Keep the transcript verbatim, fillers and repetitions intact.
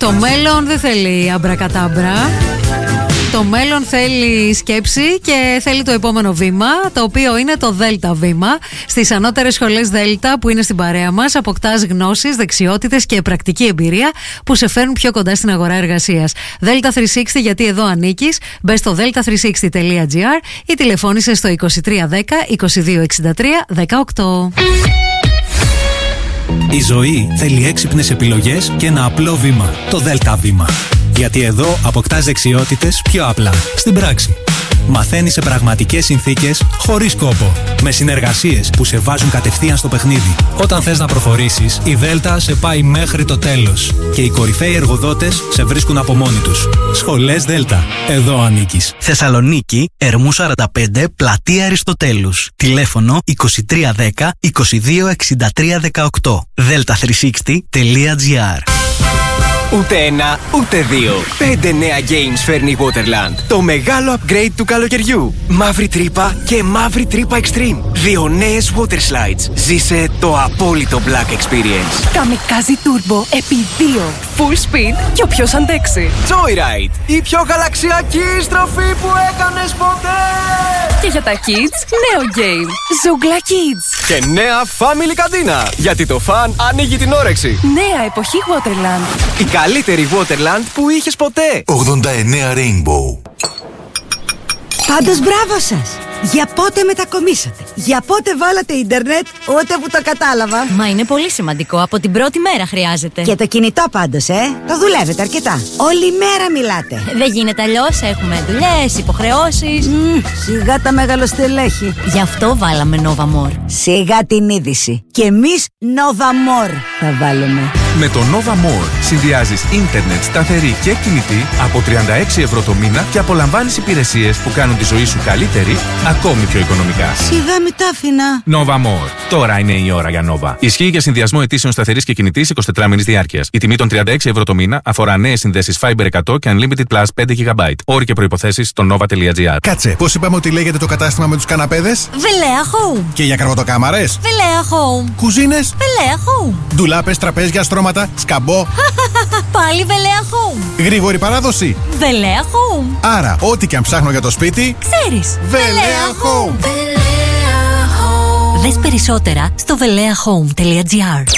Το μέλλον δεν θέλει αμπρακατάμπρα. Το μέλλον θέλει σκέψη και θέλει το επόμενο βήμα, το οποίο είναι το Δέλτα βήμα. Στις ανώτερες σχολές Δέλτα που είναι στην παρέα μας, αποκτάς γνώσεις, δεξιότητες και πρακτική εμπειρία που σε φέρνουν πιο κοντά στην αγορά εργασίας. Δέλτα τριακόσια εξήντα, γιατί εδώ ανήκεις. Μπες στο δέλτα τριακόσια εξήντα τελεία τζι άρ ή τηλεφώνησε στο είκοσι τρία δέκα είκοσι δύο εξήντα τρία δεκαοκτώ. Η ζωή θέλει έξυπνες επιλογές και ένα απλό βήμα. Το Δέλτα βήμα. Γιατί εδώ αποκτάς δεξιότητες πιο απλά, στην πράξη. Μαθαίνεις σε πραγματικές συνθήκες, χωρίς κόπο. Με συνεργασίες που σε βάζουν κατευθείαν στο παιχνίδι. Όταν θες να προχωρήσεις, η Δέλτα σε πάει μέχρι το τέλος. Και οι κορυφαίοι εργοδότες σε βρίσκουν από μόνοι τους. Σχολές Δέλτα. Εδώ ανήκεις. Θεσσαλονίκη, Ερμού σαράντα πέντε, Πλατεία Αριστοτέλους. Τηλέφωνο είκοσι τρία δέκα είκοσι δύο εξήντα τρία δεκαοκτώ. δέλτα τριακόσια εξήντα τελεία τζι άρ. Ούτε ένα, ούτε δύο. Πέντε νέα games φέρνει η Waterland. Το μεγάλο upgrade του καλοκαιριού. Μαύρη τρύπα και μαύρη τρύπα extreme. Δύο νέες water slides. Ζήσε το απόλυτο black experience. Kamikaze Turbo επί δύο. Full speed και όποιος αντέξει. Joyride. Η πιο γαλαξιακή στροφή που έκανες ποτέ. Και για τα kids, νέο game. Zoogla Kids. Και νέα family καντίνα. Γιατί το fun ανοίγει την όρεξη. Νέα εποχή Waterland. Η καλύτερη Waterland που είχες ποτέ. ογδόντα εννέα Rainbow. Πάντως μπράβο σας! Για πότε μετακομίσατε? Για πότε βάλατε ίντερνετ? Ούτε που το κατάλαβα. Μα είναι πολύ σημαντικό, από την πρώτη μέρα χρειάζεται. Και το κινητό πάντως, ε! Το δουλεύετε αρκετά. Όλη μέρα μιλάτε. Δεν γίνεται αλλιώς, έχουμε δουλειές, υποχρεώσεις. Mm, σιγά τα μεγαλοστελέχη. Γι' αυτό βάλαμε Nova More. Σιγά την είδηση. Και εμείς Nova More θα βάλουμε. Με το Nova More συνδυάζεις ίντερνετ σταθερή και κινητή από τριάντα έξι ευρώ το μήνα και απολαμβάνεις υπηρεσίες που κάνουν τη ζωή σου καλύτερη, ακόμη πιο οικονομικά. Σιγά μη τα άφηνα. Nova More. Τώρα είναι η ώρα για Nova. Ισχύει για συνδυασμό αιτήσεων σταθερής και κινητής εικοσιτετράμινης διάρκειας. Η τιμή των τριάντα έξι ευρώ το μήνα αφορά νέες συνδέσεις Fiber εκατό και Unlimited Plus πέντε γιγαμπάιτ. Όροι και προϋποθέσεις στο nova τελεία τζι άρ. Κάτσε, πώς είπαμε ότι λέγεται το κατάστημα με τους καναπέδες? Velea Home. Και για καρβατοκάμαρες? Velea Home. Κουζίνες? Velea Home. Ντουλάπες, τραπέζια, στρώματα, σκαμπό. Πάλι Velea Home. Γρήγορη παράδοση. Velea Home. Άρα, ό,τι και αν ψάχνω για το σπίτι, ξέρεις. Velea Home. Δες περισσότερα στο velea home τελεία τζι άρ.